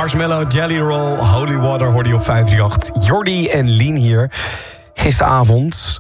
Marshmallow, Jelly Roll, Holy Water hoorde je op 538. Jordi en Lien hier. Gisteravond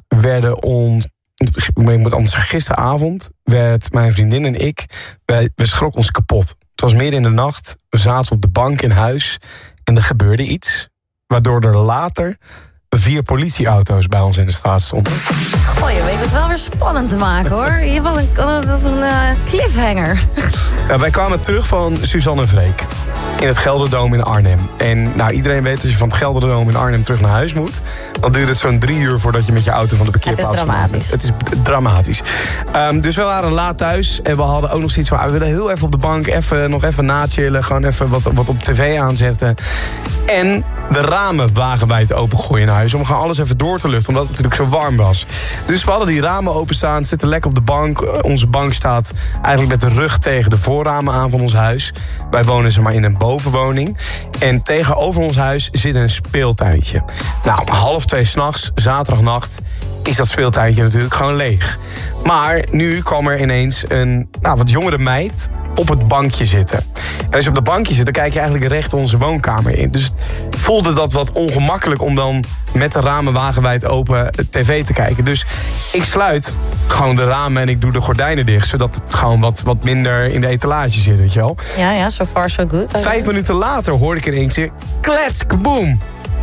werd mijn vriendin en ik, we schrokken ons kapot. Het was midden in de nacht, we zaten op de bank in huis en er gebeurde iets, waardoor er later 4 politieauto's bij ons in de straat stonden. Goh, je weet het wel weer spannend te maken, hoor. Je hebt wel een cliffhanger. Ja, wij kwamen terug van Suzanne en Freek in het Gelderdoom in Arnhem. En iedereen weet, als je van het Gelderdoom in Arnhem terug naar huis moet, dan duurt het zo'n 3 uur voordat je met je auto van de parkeerplaats dramatisch. Het is dramatisch. Dus we waren laat thuis en we hadden ook nog zoiets van, we willen heel even op de bank nog even nachillen, gewoon even wat op tv aanzetten. En de ramen wagenwijd opengooien in huis om gewoon alles even door te luchten, omdat het natuurlijk zo warm was. Dus we hadden die ramen openstaan, zitten lekker op de bank. Onze bank staat eigenlijk met de rug tegen de voorramen aan van ons huis. Wij wonen in een bovenwoning. En tegenover ons huis zit een speeltuintje. Om 1:30 s'nachts, zaterdagnacht, is dat speeltuintje natuurlijk gewoon leeg. Maar nu kwam er ineens een wat jongere meid op het bankje zitten. En als je op dat bankje zit, dan kijk je eigenlijk recht onze woonkamer in. Dus voelde dat wat ongemakkelijk om dan met de ramen wagenwijd open tv te kijken. Dus ik sluit gewoon de ramen en ik doe de gordijnen dicht, zodat het gewoon wat minder in de etalage zit, weet je wel. Ja, so far so good. 5 minuten later hoorde ik ineens weer klets, kaboom.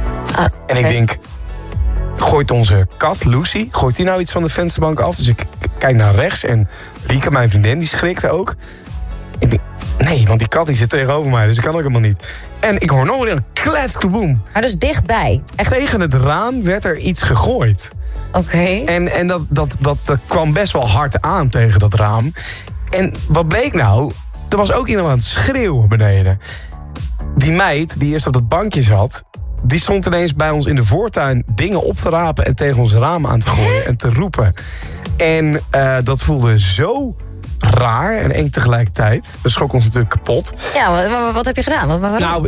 En ik denk, gooit onze kat, Lucy, gooit die nou iets van de vensterbank af? Dus ik kijk naar rechts en Lieke, mijn vriendin, die schrikte ook. Ik denk, nee, want die kat die zit tegenover mij, dus ik kan ook helemaal niet. En ik hoor nog weer een klets, kaboom. Maar dus dichtbij? Echt? Tegen het raam werd er iets gegooid. Oké. En dat kwam best wel hard aan tegen dat raam. En wat bleek nou? Er was ook iemand aan het schreeuwen beneden. Die meid die eerst op dat bankje zat, die stond ineens bij ons in de voortuin dingen op te rapen en tegen ons raam aan te gooien en te roepen. En dat voelde zo raar en eng tegelijkertijd. We schrokken ons natuurlijk kapot. Ja, wat heb je gedaan?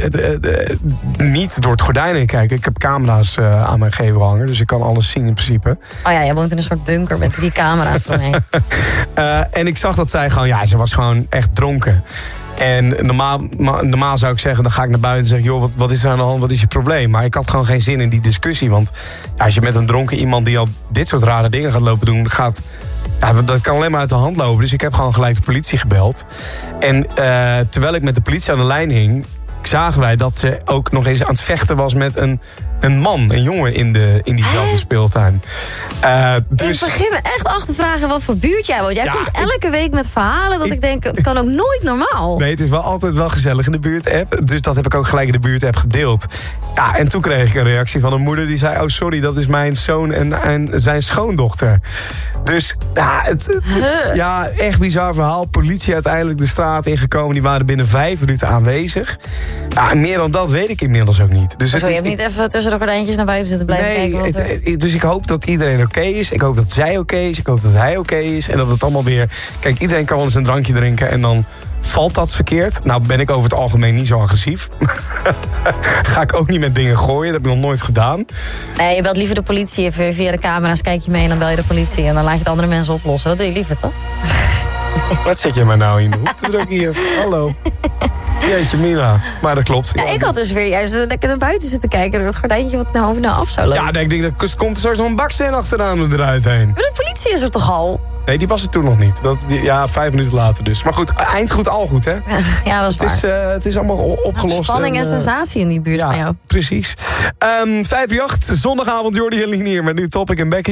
Niet door het gordijn heen kijken. Ik heb camera's aan mijn gevel hangen, dus ik kan alles zien in principe. Oh ja, jij woont in een soort bunker met 3 camera's eromheen. En ik zag dat zij gewoon, ze was gewoon echt dronken. En normaal zou ik zeggen, dan ga ik naar buiten en zeg, joh, wat is er aan de hand, wat is je probleem? Maar ik had gewoon geen zin in die discussie. Want als je met een dronken iemand die al dit soort rare dingen gaat lopen doen, dat kan alleen maar uit de hand lopen. Dus ik heb gewoon gelijk de politie gebeld. En terwijl ik met de politie aan de lijn hing, zagen wij dat ze ook nog eens aan het vechten was met een man, een jongen in diezelfde speeltuin. Dus ik begin me echt af te vragen wat voor buurt jij woont. Jij komt elke week met verhalen dat ik denk, het kan ook nooit normaal. Nee, het is wel altijd wel gezellig in de buurt-app. Dus dat heb ik ook gelijk in de buurt-app gedeeld. Ja, en toen kreeg ik een reactie van een moeder die zei, oh sorry, dat is mijn zoon en zijn schoondochter. Dus echt bizar verhaal. Politie uiteindelijk de straat ingekomen. Die waren binnen 5 minuten aanwezig. Ja, meer dan dat weet ik inmiddels ook niet. Dus je hebt niet even tussen de gordijntjes naar buiten zitten blijven kijken? Dus ik hoop dat iedereen oké is. Ik hoop dat zij oké is. Ik hoop dat hij oké is. En dat het allemaal weer... Kijk, iedereen kan wel eens een drankje drinken en dan valt dat verkeerd. Nou ben ik over het algemeen niet zo agressief. Ga ik ook niet met dingen gooien. Dat heb ik nog nooit gedaan. Nee, je belt liever de politie. Even via de camera's kijk je mee en dan bel je de politie. En dan laat je het andere mensen oplossen. Dat doe je liever, toch? Wat zit je maar nou in de hoek te drukken hier? Hallo. Jeetje Mila, maar dat klopt. Ja, ik had dus weer juist lekker naar buiten zitten kijken door het gordijntje wat nou af zou lopen. Ja, ik denk dat komt er straks nog een baksteen achteraan eruit heen. Maar de politie is er toch al? Nee, die was er toen nog niet. 5 minuten later dus. Maar goed, eind goed, al goed, hè? Ja, dat is waar. Het is allemaal opgelost. Spanning en sensatie in die buurt van jou. Precies. 538, zondagavond, Jordi en Lien hier met nu Topic en Becky.